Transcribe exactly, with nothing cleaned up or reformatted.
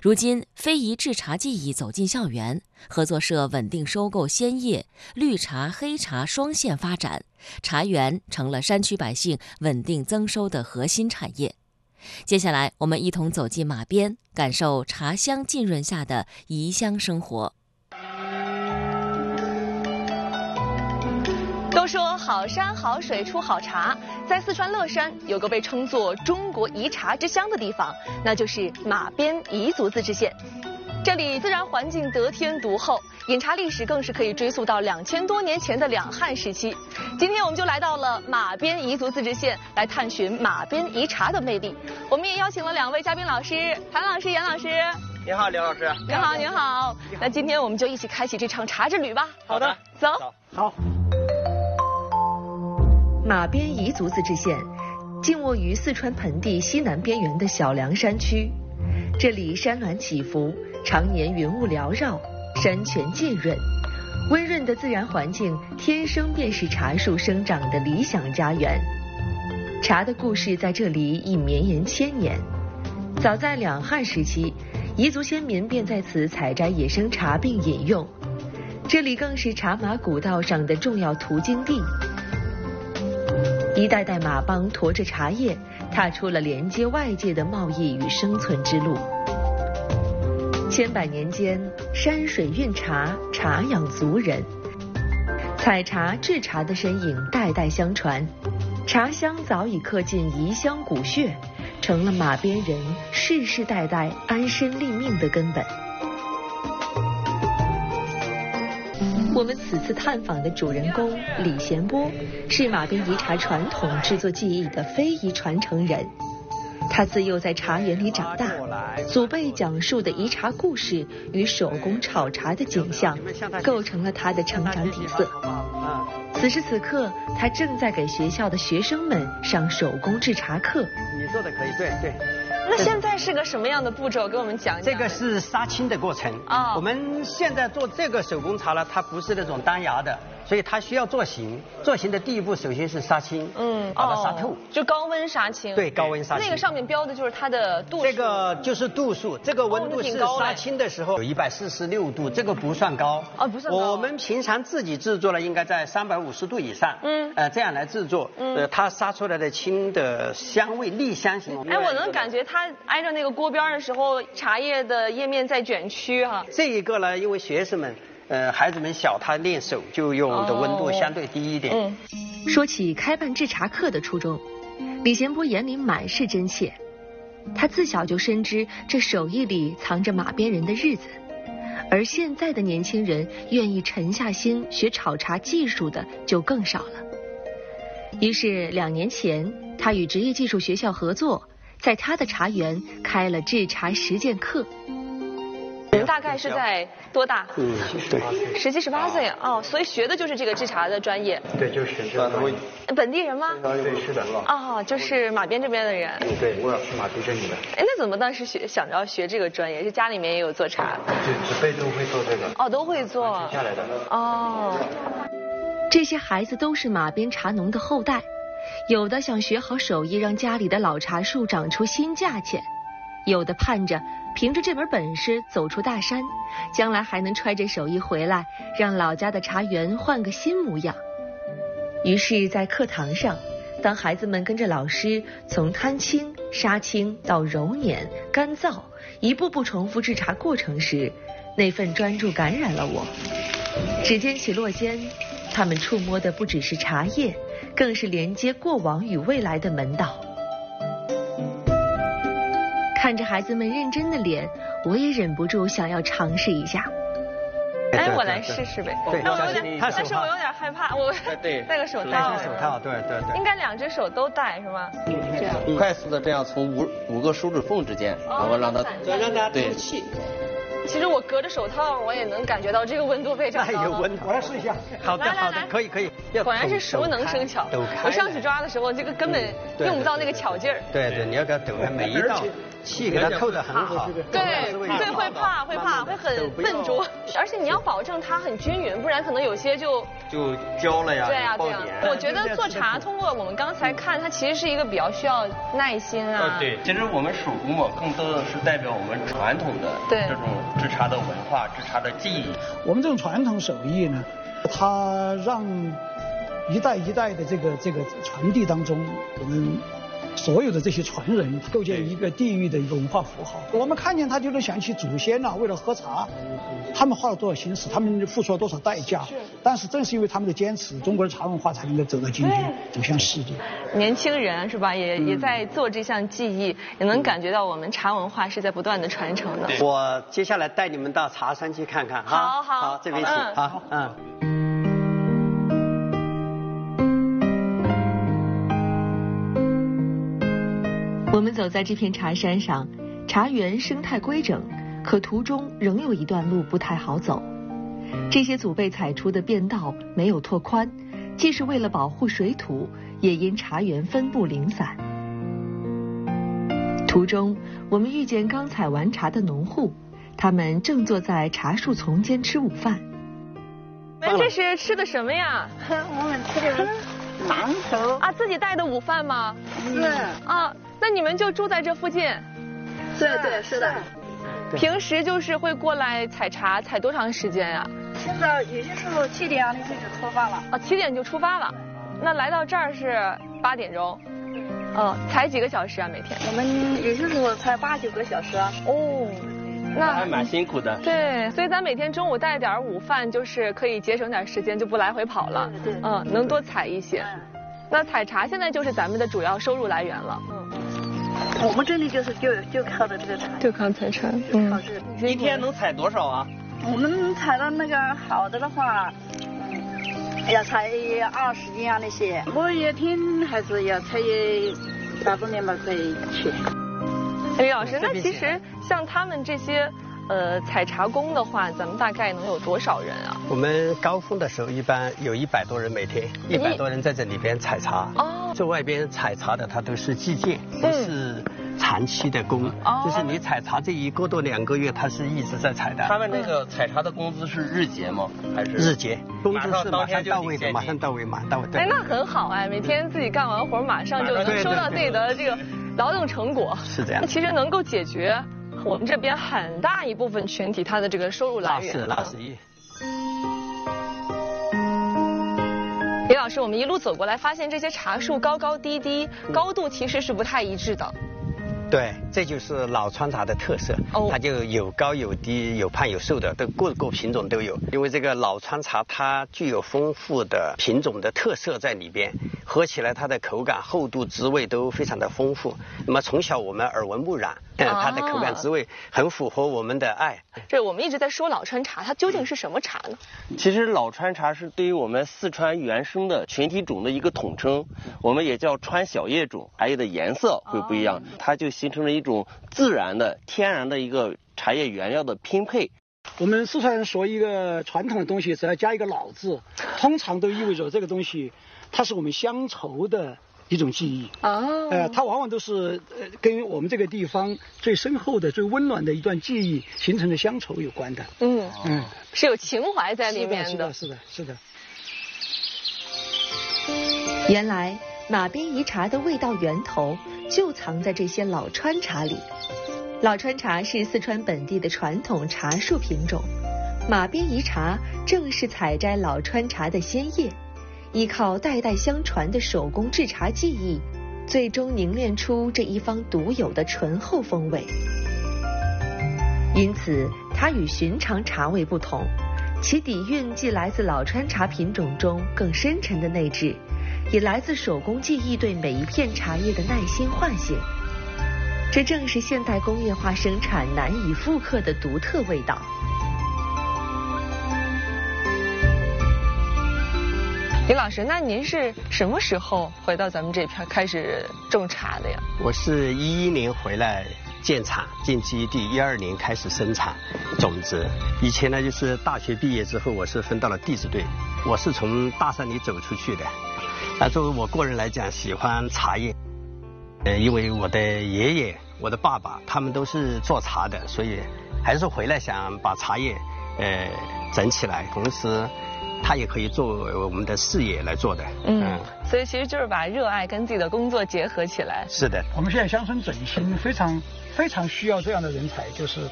如今，非遗制茶技艺走进校园，合作社稳定收购鲜叶，绿茶、黑茶双线发展，茶园成了山区百姓稳定增收的核心产业。接下来，我们一同走进马边，感受茶香浸润下的宜乡生活。 都说好山好水出好茶，在四川乐山有个被称作中国宜茶之乡的地方，那就是马边彝族自治县。这里自然环境得天独厚，饮茶历史更是可以追溯到两千多年前的两汉时期。今天我们就来到了马边彝族自治县，来探寻马边宜茶的魅力。我们也邀请了两位嘉宾老师，韩老师、严老师。 您好，刘老师。 您好，您好。那今天我们就一起开启这场茶之旅吧。 好的， 走。 好。 马边彝族自治县静卧于四川盆地西南边缘的小凉山区，这里山峦起伏，常年云雾缭绕，山泉浸润，温润的自然环境天生便是茶树生长的理想家园。茶的故事在这里已绵延千年，早在两汉时期，彝族先民便在此采摘野生茶并饮用，这里更是茶马古道上的重要途经地。一代代马帮驮着茶叶，踏出了连接外界的贸易与生存之路。千百年间，山水运茶，茶养族人，采茶制茶的身影代代相传，茶香早已刻进彝乡骨血，成了马边人世世代代安身立命的根本。我们此次探访的主人公李贤波，是马边彝茶传统制作技艺的非遗传承人。他自幼在茶园里长大，祖辈讲述的彝茶故事与手工炒茶的景象，构成了他的成长底色。此时此刻，他正在给学校的学生们上手工制茶课。 你说的可以，对对。 那现在是个什么样的步骤？给我们讲讲。 这个是杀青的过程啊。哦、我们现在做这个手工茶呢，它不是那种单芽的，所以它需要做形。做形的第一步，首先是杀青，嗯，把它杀透， 哦、就高温杀青。 对，高温杀青。 那个上面标的就是它的度数。 这个就是度数，这个温度是杀青的时候有一百四十六度，这个不算高。 哦，不算高。 我们平常自己制作呢，应该在三百五十度以上。嗯。呃，这样来制作，嗯、呃，它杀出来的青的香味，栗香型。 哎，我能感觉它挨着那个锅边的时候，茶叶的叶面在卷曲哈、啊。 这一个呢，因为学生们，呃，孩子们小，他练手就用的温度相对低一点。 哦嗯、说起开办制茶课的初衷，李贤波眼里满是真切。他自小就深知这手艺里藏着马边人的日子，而现在的年轻人愿意沉下心学炒茶技术的就更少了。于是两年前，他与职业技术学校合作，在他的茶园开了制茶实践课。 你们大概是在多大？ 嗯，对， 十七十八岁哦，所以学的就是这个制茶的专业。 对，就是学这个。 本地人吗？ 对，是的。 哦，就是马边这边的人。 对，我是马边这里的。 哎，那怎么当时学想着要学这个专业？是家里面也有做茶？ 对，祖辈都会做这个。 哦，都会做。 下来的。 哦。 这些孩子都是马边茶农的后代，有的想学好手艺，让家里的老茶树长出新价钱；有的盼着凭着这门本事走出大山，将来还能揣着手艺回来，让老家的茶园换个新模样。于是，在课堂上，当孩子们跟着老师从摊青、杀青到揉捻、干燥，一步步重复制茶过程时，那份专注感染了我。指尖起落间，他们触摸的不只是茶叶，更是连接过往与未来的门道。看着孩子们认真的脸，我也忍不住想要尝试一下。 哎，我来试试呗。 对， 我有点，但是我有点害怕，我戴个手套。 手套，对对对。 应该两只手都戴是吗？ 这样。快速的这样从五五个手指缝之间，然后让它让它透气。 其实我隔着手套，我也能感觉到这个温度非常高。 那有温度，我来试一下。好的好的，可以可以。 果然是熟能生巧。我上去抓的时候，这个根本用不到那个巧劲儿。 对对，你要给它抖开每一道。 气给它扣得很好。 对对，会怕会怕会很笨拙，而且你要保证它很均匀，不然可能有些就就焦了呀。 对呀对呀。我觉得做茶通过我们刚才看，它其实是一个比较需要耐心啊。 对，其实我们手工嘛，更多的是代表我们传统的这种制茶的文化、制茶的技艺。 我们这种传统手艺呢，它让一代一代的这个这个传递当中，我们所有的这些传人构建一个地域的一个文化符号。我们看见它就能想起祖先呐、啊，为了喝茶，他们花了多少心思，他们付出了多少代价。但是正是因为他们的坚持，中国的茶文化才能够走到今天，走向世界。 年轻人是吧，也、嗯、也在做这项技艺，也能感觉到我们茶文化是在不断的传承的。 我接下来带你们到茶山去看看。 好好好，这边请。嗯、好，嗯。 我们走在这片茶山上，茶园生态规整，可途中仍有一段路不太好走。这些祖辈踩出的便道没有拓宽，既是为了保护水土，也因茶园分布零散。途中，我们遇见刚采完茶的农户，他们正坐在茶树丛间吃午饭。 你们这是吃的什么呀？ 我们吃的馒头啊，自己带的午饭吗？ 是啊。那你们就住在这附近？ 对对是的。 平时就是会过来采茶，采多长时间呀？ 现在有些时候七点啊，那就出发了。 啊，七点就出发了。那来到这儿是八点钟。嗯，采几个小时啊？每天？ 我们有些时候采八九个小时啊。 哦，那还蛮辛苦的。 对，所以咱每天中午带点午饭，就是可以节省点时间，就不来回跑了。 对对。 嗯，能多采一些。那采茶现在就是咱们的主要收入来源了。嗯。 我们这里就是就就靠着这个茶， 就靠采茶， 就靠这个。 一天能采多少啊？ 我们采到那个好的的话，嗯，要采二十斤啊那些。我一天还是要采三四年吧可以去。 李老师，那其实像他们这些呃采茶工的话，咱们大概能有多少人啊？ 我们高峰的时候一般有一百多人，每天一百多人在这里边采茶。哦。在外边采茶的，他都是计件，不是长期的工。哦。就是你采茶这一个多两个月，他是一直在采的。 他们那个采茶的工资是日结吗？还是日结？工资是马上到位的，马上到位，马上到位。 哎，那很好哎，每天自己干完活，马上就能收到自己的这个劳动成果。 是这样。 其实能够解决我们这边很大一部分群体他的这个收入来源。 那是那是。 李老师，我们一路走过来，发现这些茶树高高低低，高度其实是不太一致的。 对，这就是老川茶的特色，哦、它就有高有低，有胖有瘦的，都各个品种都有。因为这个老川茶它具有丰富的品种的特色在里边，喝起来它的口感、厚度、滋味都非常的丰富。那么从小我们耳闻目染，嗯、它的口感滋味很符合我们的爱。 对，我们一直在说老川茶，它究竟是什么茶呢？ 其实老川茶是对于我们四川原生的群体种的一个统称，我们也叫川小叶种，茶叶的颜色会不一样，它就形成了一种自然的、天然的一个茶叶原料的拼配。 我们四川人说一个传统的东西，只要加一个老字，通常都意味着这个东西它是我们乡愁的一种记忆。哦，呃，它往往都是呃跟我们这个地方最深厚的、最温暖的一段记忆形成的乡愁有关的。 嗯嗯，是有情怀在里面的。 是的，是的，是的。 原来马鞭夷茶的味道源头就藏在这些老川茶里。老川茶是四川本地的传统茶树品种，马鞭夷茶正是采摘老川茶的鲜叶，依靠代代相传的手工制茶技艺，最终凝练出这一方独有的醇厚风味。因此，它与寻常茶味不同，其底蕴既来自老川茶品种中更深沉的内质，也来自手工技艺对每一片茶叶的耐心唤醒。这正是现代工业化生产难以复刻的独特味道。 李老师，那您是什么时候回到咱们这片开始种茶的呀？ 我是一一年回来建厂进基地，一二年开始生产种子。以前呢，就是大学毕业之后，我是分到了地质队，我是从大山里走出去的。那作为我个人来讲，喜欢茶叶。呃，因为我的爷爷， 我的爸爸，他们都是做茶的，所以还是回来想把茶叶呃整起来，同时它也可以作为我们的事业来做的。 嗯，嗯所以其实就是把热爱跟自己的工作结合起来。 是的， 我们现在乡村振兴非常非常需要这样的人才，就是